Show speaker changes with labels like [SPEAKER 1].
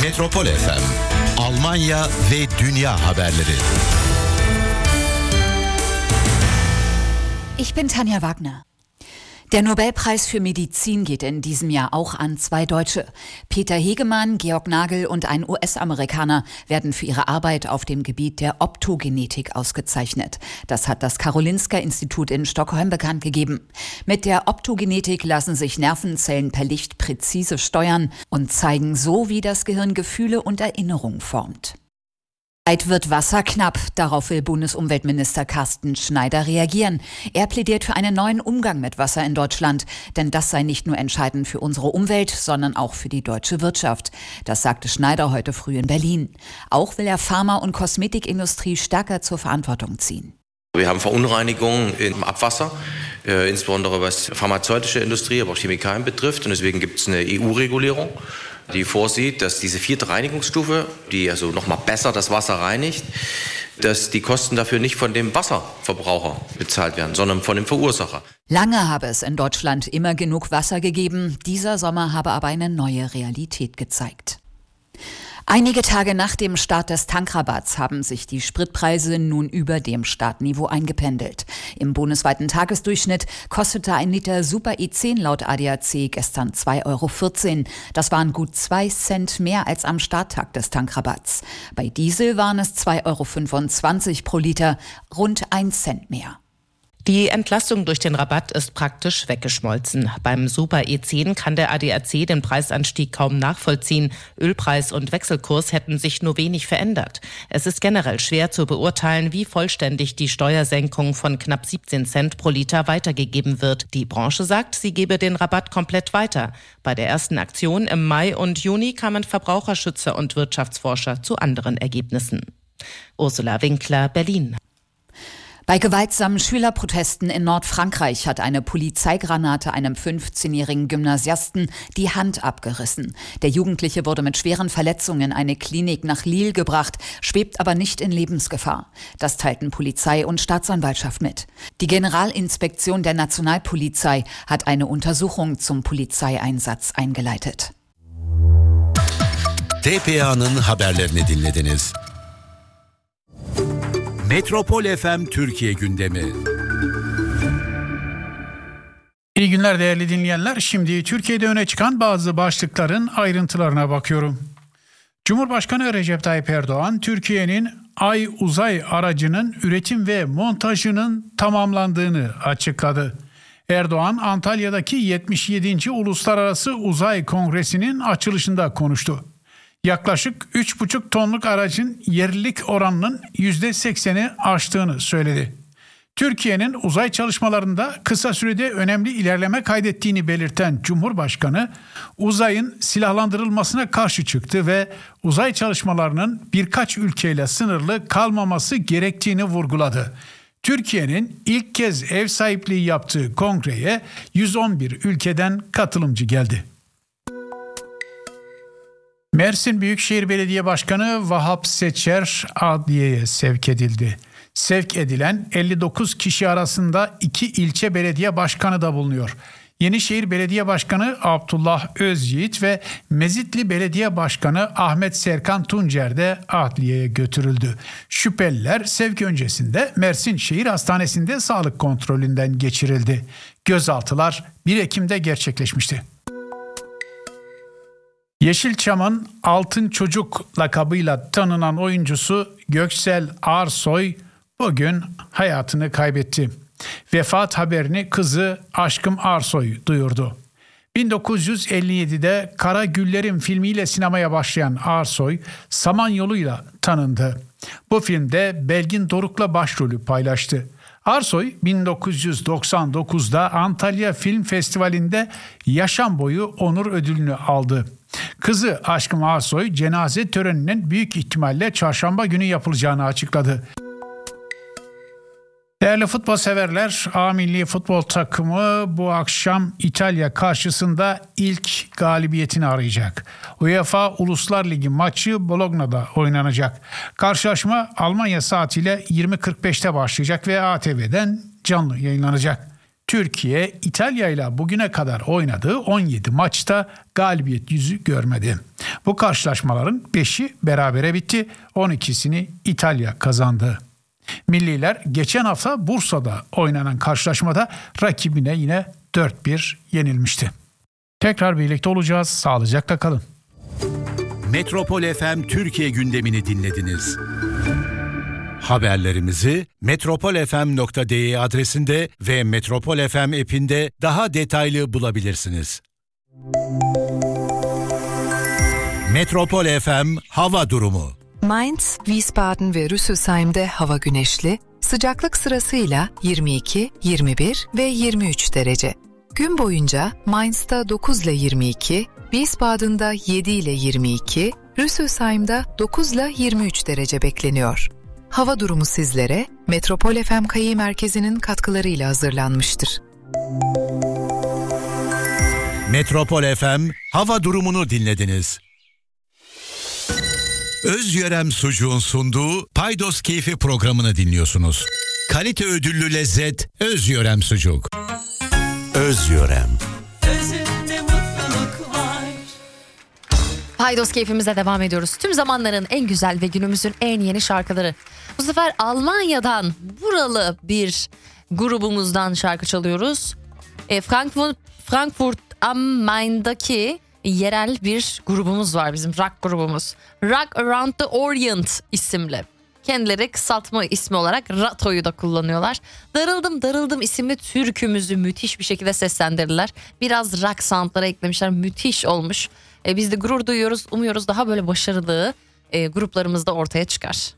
[SPEAKER 1] Metropol FM, Almanya ve dünya haberleri.
[SPEAKER 2] Ich bin Tanja Wagner. Der Nobelpreis für Medizin geht in diesem Jahr auch an 2 Deutsche. Peter Hegemann, Georg Nagel und ein US-Amerikaner werden für ihre Arbeit auf dem Gebiet der Optogenetik ausgezeichnet. Das hat das Karolinska-Institut in Stockholm bekannt gegeben. Mit der Optogenetik lassen sich Nervenzellen per Licht präzise steuern und zeigen so, wie das Gehirn Gefühle und Erinnerungen formt. Bald wird Wasser knapp. Darauf will Bundesumweltminister Carsten Schneider reagieren. Er plädiert für einen neuen Umgang mit Wasser in Deutschland. Denn das sei nicht nur entscheidend für unsere Umwelt, sondern auch für die deutsche Wirtschaft. Das sagte Schneider heute früh in Berlin. Auch will er Pharma- und Kosmetikindustrie stärker zur Verantwortung ziehen.
[SPEAKER 3] Wir haben Verunreinigungen im Abwasser, insbesondere was pharmazeutische Industrie, aber auch Chemikalien betrifft. Und deswegen gibt es eine EU-Regulierung, die vorsieht, dass diese 4. Reinigungsstufe, die also nochmal besser das Wasser reinigt, dass die Kosten dafür nicht von dem Wasserverbraucher bezahlt werden, sondern von dem Verursacher.
[SPEAKER 2] Lange habe es in Deutschland immer genug Wasser gegeben. Dieser Sommer habe aber eine neue Realität gezeigt. Einige Tage nach dem Start des Tankrabatts haben sich die Spritpreise nun über dem Startniveau eingependelt. Im bundesweiten Tagesdurchschnitt kostete ein Liter Super E10 laut ADAC gestern 2,14 €. Das waren gut 2 Cent mehr als am Starttag des Tankrabatts. Bei Diesel waren es 2,25 € pro Liter, rund 1 Cent mehr.
[SPEAKER 4] Die Entlastung durch den Rabatt ist praktisch weggeschmolzen. Beim Super E10 kann der ADAC den Preisanstieg kaum nachvollziehen. Ölpreis und Wechselkurs hätten sich nur wenig verändert. Es ist generell schwer zu beurteilen, wie vollständig die Steuersenkung von knapp 17 Cent pro Liter weitergegeben wird. Die Branche sagt, sie gebe den Rabatt komplett weiter. Bei der ersten Aktion im Mai und Juni kamen Verbraucherschützer und Wirtschaftsforscher zu anderen Ergebnissen. Ursula Winkler, Berlin.
[SPEAKER 2] Bei gewaltsamen Schülerprotesten in Nordfrankreich hat eine Polizeigranate einem 15-jährigen Gymnasiasten die Hand abgerissen. Der Jugendliche wurde mit schweren Verletzungen in eine Klinik nach Lille gebracht, schwebt aber nicht in Lebensgefahr. Das teilten Polizei und Staatsanwaltschaft mit. Die Generalinspektion der Nationalpolizei hat eine Untersuchung zum Polizeieinsatz eingeleitet.
[SPEAKER 1] TPA'nın haberlerini dinlediniz. Metropol FM Türkiye gündemi.
[SPEAKER 5] İyi günler değerli dinleyenler. Şimdi Türkiye'de öne çıkan bazı başlıkların ayrıntılarına bakıyorum. Cumhurbaşkanı Recep Tayyip Erdoğan, Türkiye'nin Ay uzay aracının üretim ve montajının tamamlandığını açıkladı. Erdoğan, Antalya'daki 77. Uluslararası Uzay Kongresi'nin açılışında konuştu. Yaklaşık 3,5 tonluk aracın yerlilik oranının %80'i aştığını söyledi. Türkiye'nin uzay çalışmalarında kısa sürede önemli ilerleme kaydettiğini belirten Cumhurbaşkanı, uzayın silahlandırılmasına karşı çıktı ve uzay çalışmalarının birkaç ülkeyle sınırlı kalmaması gerektiğini vurguladı. Türkiye'nin ilk kez ev sahipliği yaptığı kongreye 111 ülkeden katılımcı geldi. Mersin Büyükşehir Belediye Başkanı Vahap Seçer adliyeye sevk edildi. Sevk edilen 59 kişi arasında 2 ilçe belediye başkanı da bulunuyor. Yenişehir Belediye Başkanı Abdullah Özyiğit ve Mezitli Belediye Başkanı Ahmet Serkan Tuncer de adliyeye götürüldü. Şüpheliler sevk öncesinde Mersin Şehir Hastanesi'nde sağlık kontrolünden geçirildi. Gözaltılar 1 Ekim'de gerçekleşmişti. Yeşilçam'ın Altın Çocuk lakabıyla tanınan oyuncusu Göksel Arsoy bugün hayatını kaybetti. Vefat haberini kızı Aşkım Arsoy duyurdu. 1957'de Kara Güllerim filmiyle sinemaya başlayan Arsoy, Samanyolu'yla tanındı. Bu filmde Belgin Doruk'la başrolü paylaştı. Arsoy 1999'da Antalya Film Festivali'nde yaşam boyu onur ödülünü aldı. Kızı Aşkım Arsoy cenaze töreninin büyük ihtimalle çarşamba günü yapılacağını açıkladı. Değerli futbol severler, A Milli Futbol Takımı bu akşam İtalya karşısında ilk galibiyetini arayacak. UEFA Uluslar Ligi maçı Bologna'da oynanacak. Karşılaşma Almanya saatiyle 20.45'te başlayacak ve ATV'den canlı yayınlanacak. Türkiye, İtalya ile bugüne kadar oynadığı 17 maçta galibiyet yüzü görmedi. Bu karşılaşmaların 5'i berabere bitti, 12'sini İtalya kazandı. Milliler geçen hafta Bursa'da oynanan karşılaşmada rakibine yine 4-1 yenilmişti. Tekrar birlikte olacağız. Sağlıcakla kalın.
[SPEAKER 1] Metropol FM Türkiye gündemini dinlediniz. Haberlerimizi metropolfm.de adresinde ve Metropol FM app'inde daha detaylı bulabilirsiniz. Metropol FM hava durumu.
[SPEAKER 6] Mainz, Wiesbaden ve Rüsselsheim'de hava güneşli, sıcaklık sırasıyla 22, 21 ve 23 derece. Gün boyunca Mainz'da 9 ile 22, Wiesbaden'da 7 ile 22, Rüsselsheim'da 9 ile 23 derece bekleniyor. Hava durumu sizlere Metropol FM Kayı Merkezi'nin katkılarıyla hazırlanmıştır.
[SPEAKER 1] Metropol FM hava durumunu dinlediniz. Özyörem Sucuğun sunduğu Paydos Keyfi programını dinliyorsunuz. Kalite ödüllü lezzet Özyörem Sucuk. Özyörem.
[SPEAKER 7] Özünde mutluluk var.
[SPEAKER 8] Paydos keyfimize devam ediyoruz. Tüm zamanların en güzel ve günümüzün en yeni şarkıları. Bu sefer Almanya'dan buralı bir grubumuzdan şarkı çalıyoruz. Frankfurt am Main'daki yerel bir grubumuz var, bizim rock grubumuz. Rock Around the Orient isimli. Kendileri kısaltma ismi olarak RATO'yu da kullanıyorlar. Darıldım isimli türkümüzü müthiş bir şekilde seslendirdiler. Biraz rock soundlara eklemişler, müthiş olmuş. Biz de gurur duyuyoruz, umuyoruz daha böyle başarılı gruplarımız da ortaya çıkar.